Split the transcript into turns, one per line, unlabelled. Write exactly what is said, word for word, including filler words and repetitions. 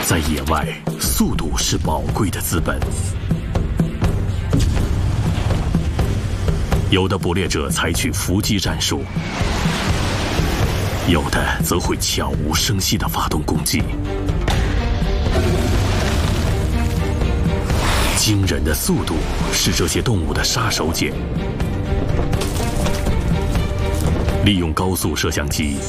在野外，速度是宝贵的资本。有的捕猎者采取伏击战术，有的则会悄无声息地发动攻击。惊人的速度是这些动物的杀手锏。利用高速摄像机